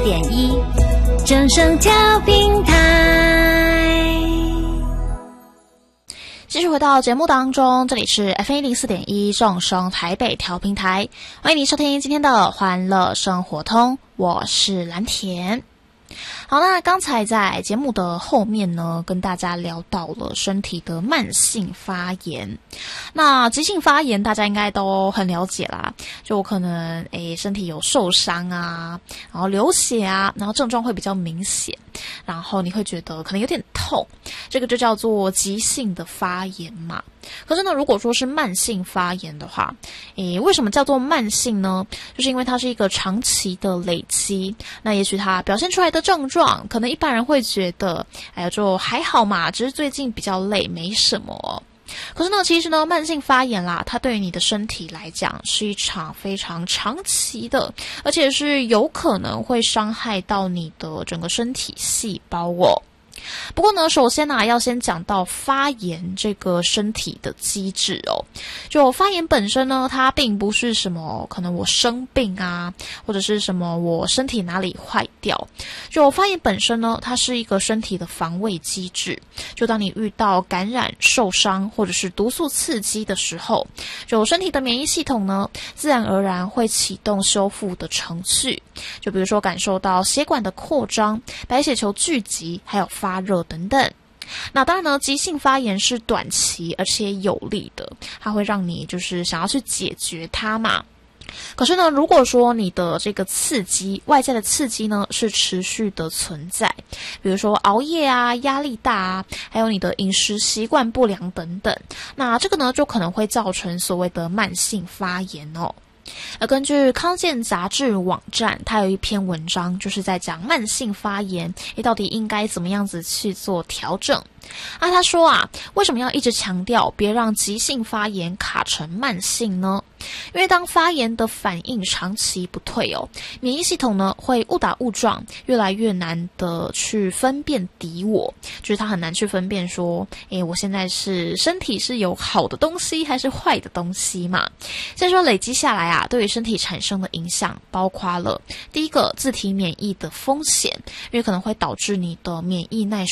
104.1正声调频台。继续回到节目当中，这里是 FM104.1正声台北调频台，欢迎你收听今天的欢乐生活通，我是蓝田。好，那刚才在节目的后面呢，跟大家聊到了身体的慢性发炎。那急性发炎大家应该都很了解啦，就可能身体有受伤啊，然后流血啊，然后症状会比较明显，然后你会觉得可能有点痛，这个就叫做急性的发炎嘛。可是呢，如果说是慢性发炎的话，为什么叫做慢性呢？就是因为它是一个长期的累积，那也许它表现出来的症状，可能一般人会觉得，就还好嘛，只是最近比较累，没什么哦。可是呢，其实呢，慢性发炎啦，它对于你的身体来讲是一场非常长期的，而且是有可能会伤害到你的整个身体细胞哦。不过呢，首先要先讲到发炎这个身体的机制哦。就发炎本身呢，它并不是什么可能我生病啊，或者是什么我身体哪里坏掉。就发炎本身呢，它是一个身体的防卫机制。就当你遇到感染、受伤或者是毒素刺激的时候，就身体的免疫系统呢，自然而然会启动修复的程序。就比如说感受到血管的扩张、白血球聚集，还有发热等等。那当然呢，急性发炎是短期而且有力的，它会让你就是想要去解决它嘛。可是呢，如果说你的这个刺激，外在的刺激呢是持续的存在，比如说熬夜啊、压力大啊，还有你的饮食习惯不良等等，那这个呢就可能会造成所谓的慢性发炎哦。而根据康健杂志网站，它有一篇文章就是在讲慢性发炎，到底应该怎么样子去做调整。他说为什么要一直强调别让急性发炎卡成慢性呢？因为当发炎的反应长期不退免疫系统呢会误打误撞，越来越难的去分辨敌我，就是他很难去分辨说，我现在是身体是有好的东西还是坏的东西嘛。所以说累积下来对于身体产生的影响包括了第一个自体免疫的风险，因为可能会导致你的免疫耐